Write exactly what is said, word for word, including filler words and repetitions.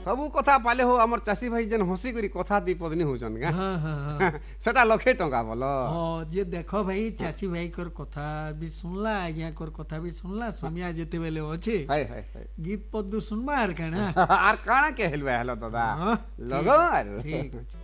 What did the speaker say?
सबू कथा पाले हो हमर चासी भाई जन हंसी करी कथा दी पदनी होचन गा हाँ हाँ हाँ सेटा लखे टंका बोलो हाँ जे देखो भाई चासी भाई कर कथा भी सुनला आज्ञा कर कथा भी सुनला सोमिया जेते बेले अच्छे हाय हाय हाय गीत पद्दू सुनबा आर काना आर काना के हेलवा हेलो दादा हाँ, लगो आर ठीक अछि